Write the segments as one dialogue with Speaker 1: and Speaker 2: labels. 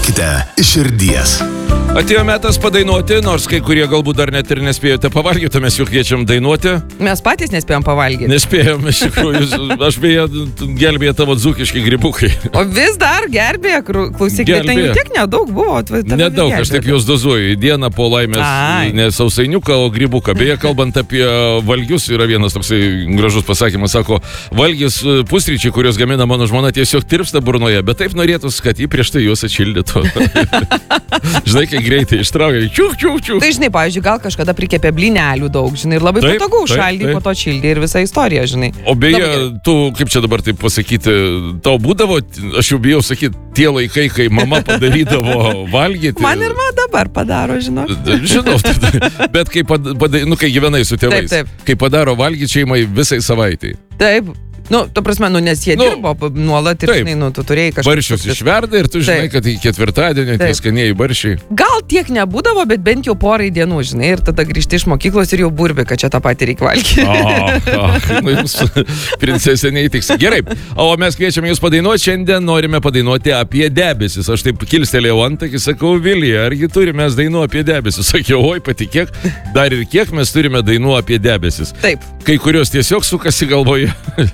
Speaker 1: Dainuokite iš širdies.
Speaker 2: Atėjo metas padainuoti, nors kai kurie galbūt dar net ir nespėjote pavalgyti, mes juk kviečiam dainuoti.
Speaker 3: Mes patys nespėjom pavalgyti.
Speaker 2: Nespėjom, iš tikrųjų. Aš beje gelbėję tavo dzūkiški grybukai.
Speaker 3: O vis dar gerbėję, klausyk, bet ten jų tiek nedaug buvo.
Speaker 2: Nedaug, aš taip juos dozuoju. Į dieną po laimės ne sausainiuką, o grybuką. Beje, kalbant apie valgius, yra vienas toksai gražus pasakymas, sako, valgis pusryčiai, kurios gamina mano žmona, tiesiog tirpsta burnoje, bet taip norėtųs, kad jį prieš tai juos atšildytų. Žinai, kai greitai ištraukia, čiuk.
Speaker 3: Tai žinai, pavyzdžiui, gal kažkada prikepė blynelių daug, žinai, ir labai patogu šaldyti, po to šildė ir visą istoriją, žinai.
Speaker 2: O beje, tu, kaip čia dabar taip pasakyti, tau būdavo, aš jau bijau sakyti, tie laikai, kai mama padarydavo valgyti.
Speaker 3: Man ir man dabar padaro, žinau.
Speaker 2: Žinau, bet kai gyvenai su tėvais, kai padaro valgyti šeimai visai savaitai.
Speaker 3: Taip. Ta prasme, nes jie dirbo nuolat ir, žinai, tu turėjai kažką.
Speaker 2: Barščius išverda ir tu žinai, kad į ketvirtadienį tie skanėjai barščiai.
Speaker 3: Gal tiek nebūdavo, bet bent jau porai dienų, žinai, ir tada grįžti iš mokyklos ir jau burbi, kad čia tą patį reikia valgyti.
Speaker 2: Jums princesė neįtiks. Gerai, o mes kviečiame jūs padainuoti. Šiandien norime padainuoti apie debesis. Aš taip kilstelėjau antakį, sakau, Vilija, argi turime mes dainų apie debesis? Sakiau, oi, patikėk, dar ir kiek mes turime dainų apie debesis.
Speaker 3: Taip.
Speaker 2: Kai kurios tiesiog sukasi galvoje.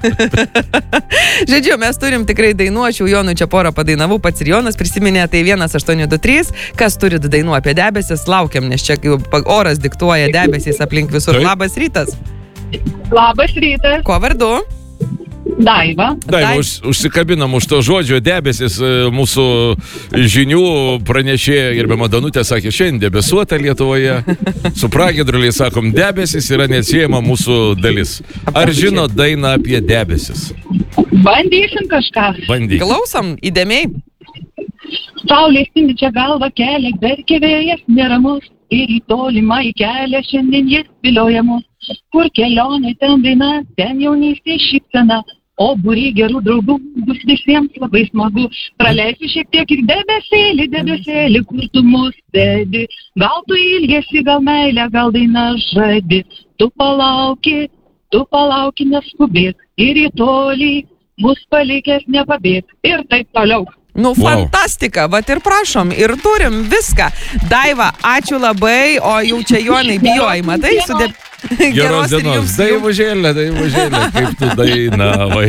Speaker 3: Žodžiu, mes turim tikrai dainų, aš jau Jonui čia porą padainavau, pats ir Jonas prisiminė, tai 1823, kas turi dainų apie debesis, laukiam, nes čia oras diktuoja debesys aplink visur.
Speaker 2: Taip.
Speaker 3: Labas rytas.
Speaker 4: Labas rytas.
Speaker 3: Kuo vardu?
Speaker 4: Daiva.
Speaker 2: Užsikabinam už to žodžio debesis, mūsų žinių pranešėja gerbiama Danutė sakė, šiandien debesuota Lietuvoje, su pragiedruliai sakom, debesis yra neatsiejama mūsų dalis. Ar žinot dainą apie debesis?
Speaker 4: Bandysim kažką.
Speaker 2: Bandyk.
Speaker 3: Klausom, įdėmiai.
Speaker 4: Saulė spindi čia galva kelia, verkia vėjas neramus ir į tolimą į kelią šiandien jis vilioja mus. Kur kelionė, ten daina, ten jaunystė šypsena, o būry gerų draugų bus visiems labai smagu. Praleisiu šiek tiek ir debesėlį, kur tu mus dedi. Gal tu ilgesi, gal meilę, gal daina žadi. Tu palauki, neskubėk ir į tolį mus palikęs nepabėg. Ir taip toliau.
Speaker 3: Fantastika, vat ir prašom, ir turim viską. Daiva, ačiū labai, o jau čia Jonai bijoj, matai,
Speaker 2: Geros dienos, daivužėlė, kaip tu dainavai.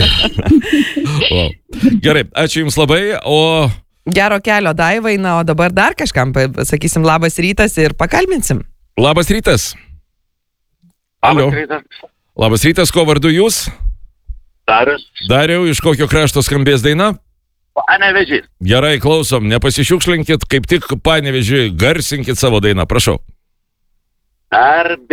Speaker 2: Gerai, ačiū Jums labai, o...
Speaker 3: Gero kelio Daivai, o dabar dar kažkam sakysim labas rytas ir pakalbinsim.
Speaker 2: Labas rytas. Alio. Labas rytas, ko vardu Jūs?
Speaker 5: Darius.
Speaker 2: Dariau, iš kokio krašto skambės daina?
Speaker 5: Panevėžys.
Speaker 2: Gerai, klausom, nepasišiukšlinkit, kaip tik Panevėžį, garsinkit savo dainą, prašau.
Speaker 5: Tarp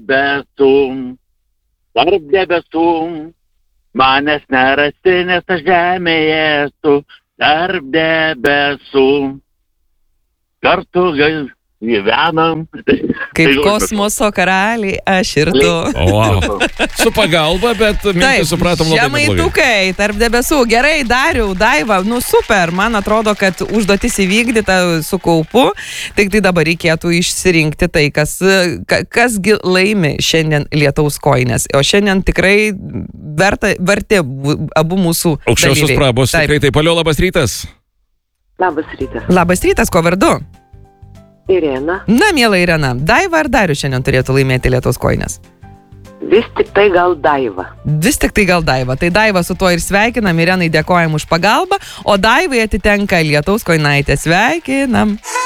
Speaker 5: debesų, manęs nerasti, nes aš žemėje esu. Tarp debesų, kartu gyvenam.
Speaker 3: Kaip kosmoso karaliai, aš ir tu.
Speaker 2: Wow. Su pagalba, bet mintį supratom labai neblogai.
Speaker 3: Žemaitukai, tarp debesų. Gerai, Dariau, Daiva, super. Man atrodo, kad užduotis įvykdyta su kaupu. Tik tai dabar reikėtų išsirinkti tai, kasgi laimi šiandien lietaus kojinės. O šiandien tikrai verti abu mūsų dalyviai.
Speaker 2: Aukščiausios prabos, tikrai taip. Alio, labas rytas.
Speaker 6: Labas rytas.
Speaker 3: Labas rytas, ko vardu?
Speaker 6: Irena.
Speaker 3: Na, miela Irena, Daiva ar Darius šiandien turėtų laimėti lietaus kojines?
Speaker 6: Vis tik tai gal Daiva.
Speaker 3: Tai Daiva su tuo ir sveikinam, Irenai dėkojam už pagalbą, o Daivai atitenka lietaus kojinaitė. Sveikinam.